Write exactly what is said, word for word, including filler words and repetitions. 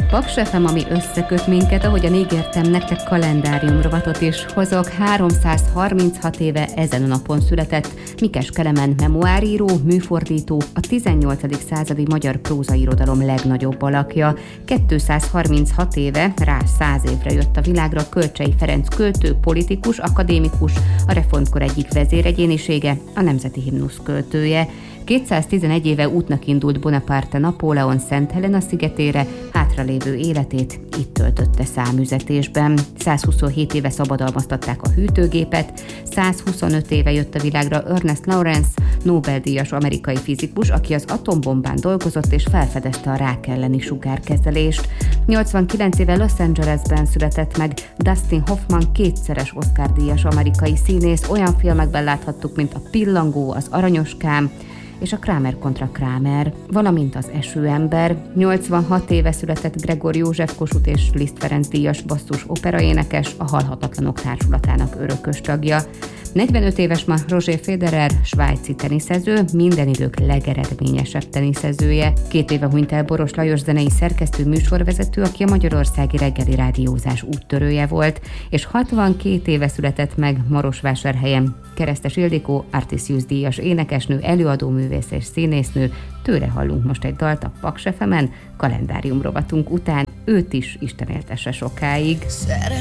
Paks ef em, ami összeköt minket, ahogyan ígértem, nektek kalendárium rovatot is hozok. háromszázharminchat éve ezen a napon született Mikes Kelemen memoáríró, műfordító, a tizennyolcadik századi magyar prózairodalom legnagyobb alakja. kétszázharminchat éve, rá száz évre jött a világra Kölcsey Ferenc költő, politikus, akadémikus, a reformkor egyik vezéregyénisége, a nemzeti himnusz költője. kétszáztizenegy éve útnak indult Bonaparte Napóleon Szent Helena szigetére, hátralévő életét itt töltötte számüzetésben. százhuszonhét éve szabadalmaztatták a hűtőgépet, százhuszonöt éve jött a világra Ernest Lawrence, Nobel-díjas amerikai fizikus, aki az atombombán dolgozott és felfedezte a rák elleni sugárkezelést. nyolcvankilenc éve Los Angelesben született meg Dustin Hoffman, kétszeres Oscar-díjas amerikai színész. Olyan filmekben láthattuk, mint a Pillangó, az Aranyoskám és a Kramer kontra Kramer, valamint az Esőember. nyolcvanhat éve született Gregor József Kossuth és Liszt Ferenc díjas basszus operaénekes, a Halhatatlanok társulatának örökös tagja. negyvenöt éves ma Roger Federer, svájci teniszező, minden idők legeredményesebb teniszezője. Két éve hunyt el Boros Lajos zenei szerkesztő, műsorvezető, aki a magyarországi reggeli rádiózás úttörője volt, és hatvankét éve született meg Marosvásárhelyen Keresztes Ildikó, Artisius díjas énekesnő, előadóművész és színésznő. Tőle hallunk most egy dalt a Paks ef emen, kalendárium rovatunk után. Őt is Isten éltesse sokáig.